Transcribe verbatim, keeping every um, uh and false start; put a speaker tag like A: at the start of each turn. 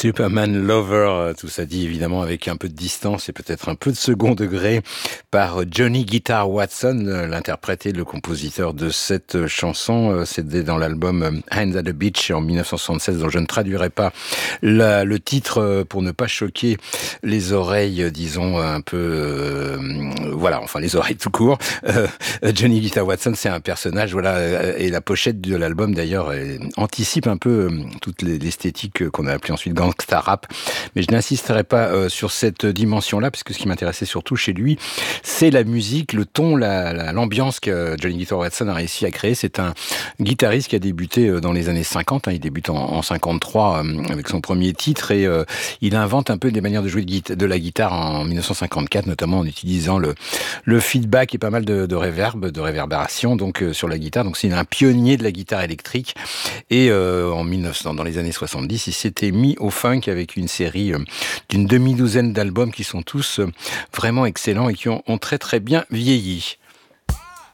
A: Superman Lover, tout ça dit évidemment avec un peu de distance et peut-être un peu de second degré par Johnny Guitar Watson, l'interprète et le compositeur de cette chanson. C'était dans l'album Hands at the Beach en dix-neuf cent soixante-seize, dont je ne traduirai pas la, le titre pour ne pas choquer les oreilles, disons un peu, euh, voilà, enfin les oreilles tout court. Euh, Johnny Guitar Watson, c'est un personnage, voilà, et la pochette de l'album d'ailleurs anticipe un peu toute l'esthétique qu'on a appelée ensuite gangsta rap, mais je n'insisterai pas euh, sur cette dimension-là, parce que ce qui m'intéressait surtout chez lui, c'est la musique, le ton, la, la, l'ambiance que Johnny Guitar Watson a réussi à créer. C'est un guitariste qui a débuté euh, dans les années cinquante, hein, il débute en, en cinquante-trois euh, avec son premier titre, et euh, il invente un peu des manières de jouer de, de la guitare en dix-neuf cent cinquante-quatre, notamment en utilisant le, le feedback et pas mal de, de réverb, de réverbération donc, euh, sur la guitare. Donc c'est un pionnier de la guitare électrique, et euh, en mille neuf cents, dans les années soixante-dix, il s'était mis au funk avec une série d'une demi-douzaine d'albums qui sont tous vraiment excellents et qui ont, ont très très bien vieilli.